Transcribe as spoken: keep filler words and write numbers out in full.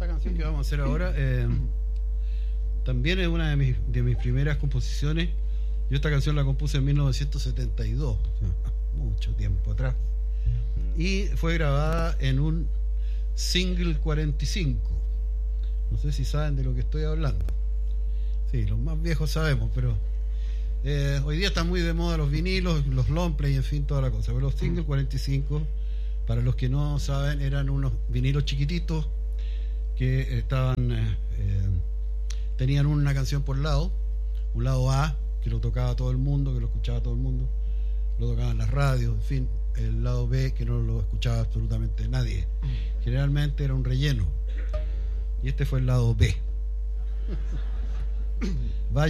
esta canción que vamos a hacer ahora eh, también es una de mis, de mis primeras composiciones. Yo esta canción la compuse en mil novecientos setenta y dos, mucho tiempo atrás, y fue grabada en un single cuarenta y cinco. No sé si saben de lo que estoy hablando. Sí, los más viejos sabemos, pero eh, hoy día están muy de moda los vinilos, los long play, en fin, toda la cosa. Pero los single cuarenta y cinco, para los que no saben, eran unos vinilos chiquititos que estaban eh, eh, tenían una canción por lado, un lado A que lo tocaba todo el mundo, que lo escuchaba todo el mundo, lo tocaban las radios, en fin, el lado B que no lo escuchaba absolutamente nadie. Generalmente era un relleno, y este fue el lado B. Vaya